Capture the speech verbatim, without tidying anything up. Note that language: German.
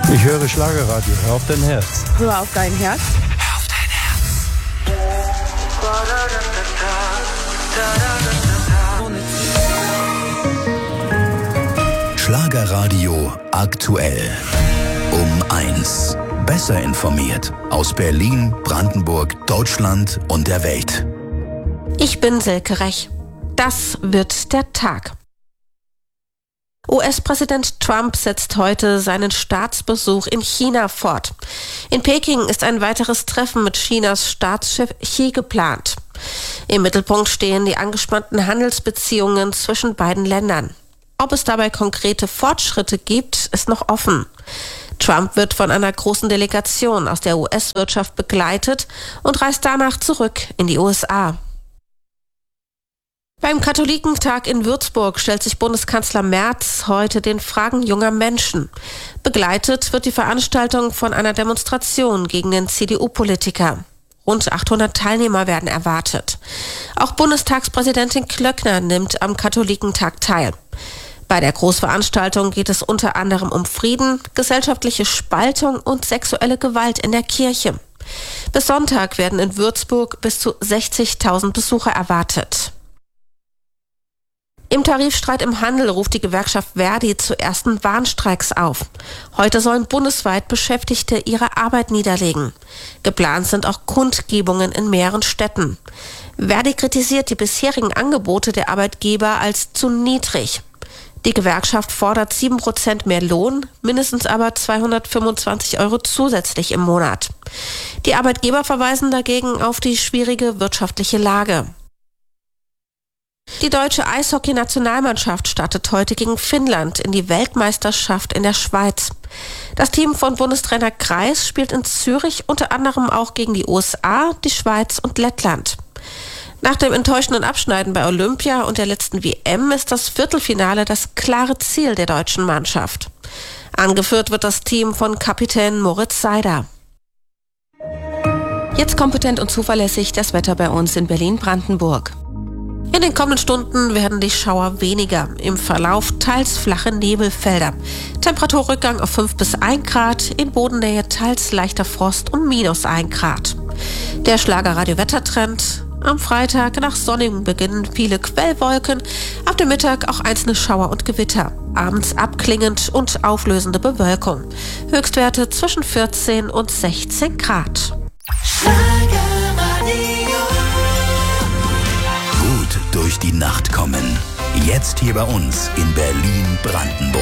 Ich höre Schlagerradio. Hör auf dein Herz. Hör auf dein Herz. Hör auf dein Herz. Schlagerradio aktuell. Um eins. Besser informiert. Aus Berlin, Brandenburg, Deutschland und der Welt. Ich bin Silke Rech. Das wird der Tag. U S-Präsident Trump setzt heute seinen Staatsbesuch in China fort. In Peking ist ein weiteres Treffen mit Chinas Staatschef Xi geplant. Im Mittelpunkt stehen die angespannten Handelsbeziehungen zwischen beiden Ländern. Ob es dabei konkrete Fortschritte gibt, ist noch offen. Trump wird von einer großen Delegation aus der U S-Wirtschaft begleitet und reist danach zurück in die U S A. Beim Katholikentag in Würzburg stellt sich Bundeskanzler Merz heute den Fragen junger Menschen. Begleitet wird die Veranstaltung von einer Demonstration gegen den C D U-Politiker. Rund achthundert Teilnehmer werden erwartet. Auch Bundestagspräsidentin Klöckner nimmt am Katholikentag teil. Bei der Großveranstaltung geht es unter anderem um Frieden, gesellschaftliche Spaltung und sexuelle Gewalt in der Kirche. Bis Sonntag werden in Würzburg bis zu sechzigtausend Besucher erwartet. Im Tarifstreit im Handel ruft die Gewerkschaft Verdi zu ersten Warnstreiks auf. Heute sollen bundesweit Beschäftigte ihre Arbeit niederlegen. Geplant sind auch Kundgebungen in mehreren Städten. Verdi kritisiert die bisherigen Angebote der Arbeitgeber als zu niedrig. Die Gewerkschaft fordert sieben Prozent mehr Lohn, mindestens aber zweihundertfünfundzwanzig Euro zusätzlich im Monat. Die Arbeitgeber verweisen dagegen auf die schwierige wirtschaftliche Lage. Die deutsche Eishockey-Nationalmannschaft startet heute gegen Finnland in die Weltmeisterschaft in der Schweiz. Das Team von Bundestrainer Kreis spielt in Zürich unter anderem auch gegen die U S A, die Schweiz und Lettland. Nach dem enttäuschenden Abschneiden bei Olympia und der letzten W M ist das Viertelfinale das klare Ziel der deutschen Mannschaft. Angeführt wird das Team von Kapitän Moritz Seider. Jetzt kompetent und zuverlässig das Wetter bei uns in Berlin-Brandenburg. In den kommenden Stunden werden die Schauer weniger. Im Verlauf teils flache Nebelfelder. Temperaturrückgang auf fünf bis ein Grad, in Bodennähe teils leichter Frost und minus ein Grad. Der Schlagerradio-Wettertrend: am Freitag nach sonnigem Beginn viele Quellwolken, ab dem Mittag auch einzelne Schauer und Gewitter. Abends abklingend und auflösende Bewölkung. Höchstwerte zwischen vierzehn und sechzehn Grad. Durch die Nacht kommen. Jetzt hier bei uns in Berlin-Brandenburg.